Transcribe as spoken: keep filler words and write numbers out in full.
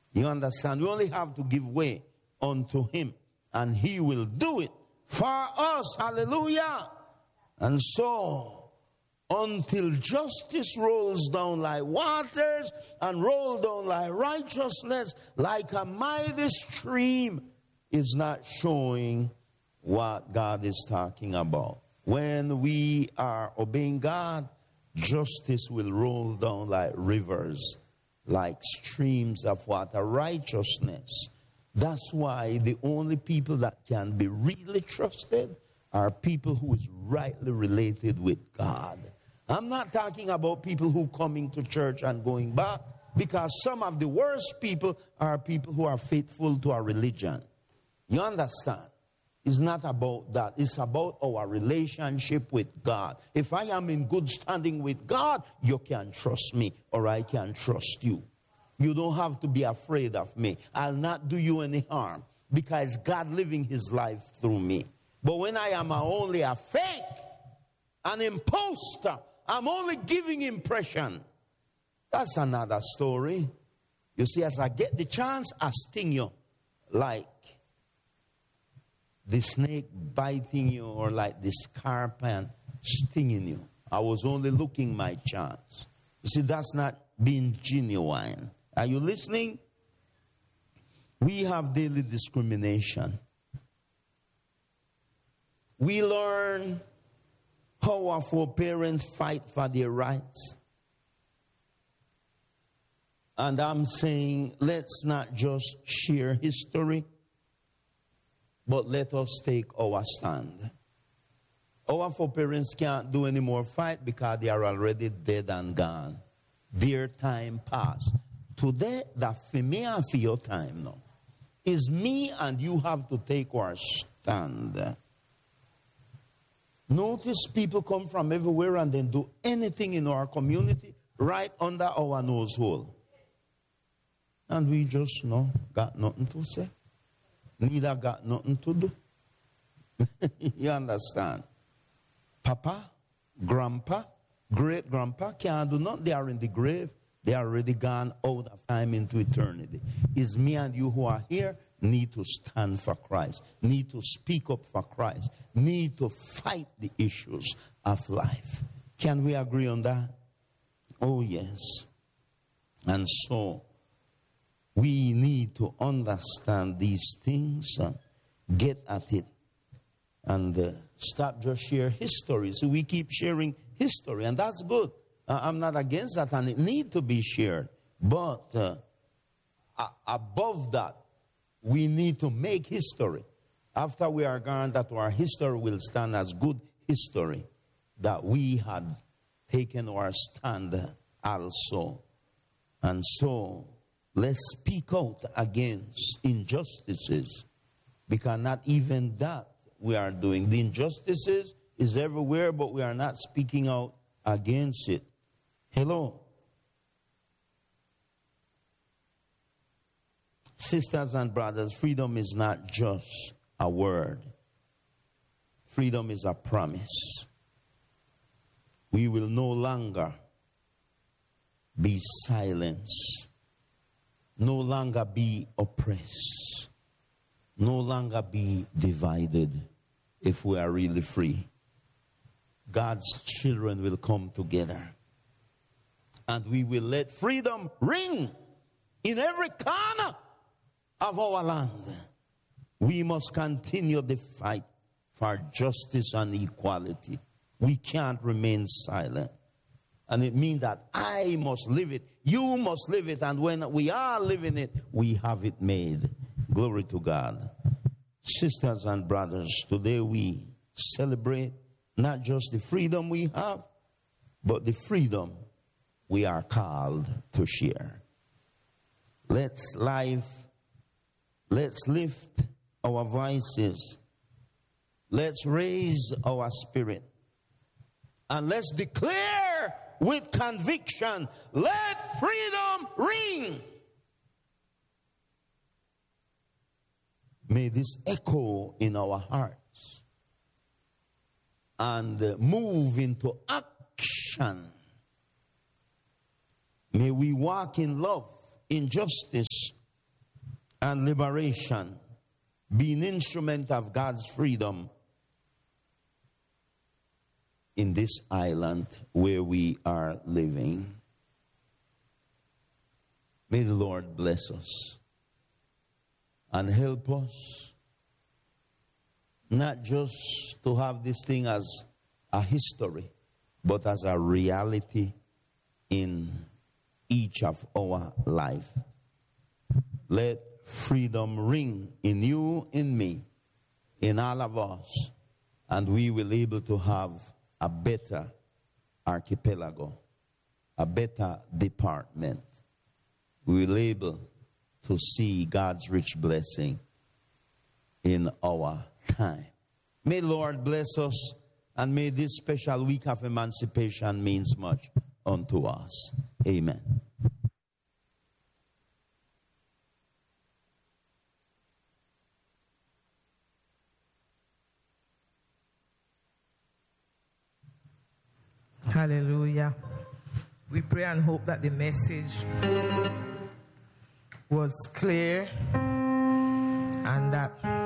You understand? We only have to give way unto him, and he will do it for us. Hallelujah. And so, until justice rolls down like waters and roll down like righteousness, like a mighty stream, is not showing what God is talking about. When we are obeying God, justice will roll down like rivers, like streams of water, righteousness. That's why the only people that can be really trusted are people who is rightly related with God. I'm not talking about people who coming to church and going back, because some of the worst people are people who are faithful to our religion. You understand? It's not about that. It's about our relationship with God. If I am in good standing with God, you can trust me, or I can trust you. You don't have to be afraid of me. I'll not do you any harm, because God living his life through me. But when I am only a fake, an imposter, I'm only giving impression, that's another story. You see, as I get the chance, I sting you like the snake biting you, or like the scorpion stinging you. I was only looking my chance. You see, that's not being genuine. Are you listening? We have daily discrimination. We learn how our foreparents fight for their rights. And I'm saying, let's not just share history, but let us take our stand. Our foreparents can't do any more fight because they are already dead and gone. Their time passed. Today, the for me and for your time now. Is me and you have to take our stand. Notice people come from everywhere and then do anything in our community right under our nose hole. And we just know, got nothing to say. Neither got nothing to do. You understand? Papa, grandpa, great-grandpa can't do nothing. They are in the grave. They are already gone out of time into eternity. It's me and you who are here need to stand for Christ, need to speak up for Christ, need to fight the issues of life. Can we agree on that? Oh, yes. And so, we need to understand these things, uh, get at it, and uh, stop just share history. So we keep sharing history, and that's good. Uh, I'm not against that, and it needs to be shared. But uh, uh, above that, we need to make history. After we are gone, that our history will stand as good history, that we had taken our stand also. And so, let's speak out against injustices, because not even that we are doing. The injustices is everywhere, but we are not speaking out against it. Hello. Sisters and brothers, freedom is not just a word. Freedom is a promise. We will no longer be silenced, no longer be oppressed, no longer be divided if we are really free. God's children will come together, and we will let freedom ring in every corner of our land. We must continue the fight for justice and equality. We can't remain silent. And it means that I must live it, you must live it, and when we are living it, we have it made. Glory to God. Sisters and brothers, today we celebrate not just the freedom we have, but the freedom we are called to share. Let's live, let's lift our voices, let's raise our spirit, and let's declare with conviction, let freedom ring. May this echo in our hearts and move into action. May we walk in love, in justice, and liberation, be an instrument of God's freedom in this island where we are living. May the Lord bless us and help us not just to have this thing as a history, but as a reality in each of our life. Let freedom ring in you, in me, in all of us, and we will be able to have a better archipelago, a better department. We will be able to see God's rich blessing in our time. May the Lord bless us, and may this special week of emancipation means much unto us. Amen. Hallelujah. We pray and hope that the message was clear and that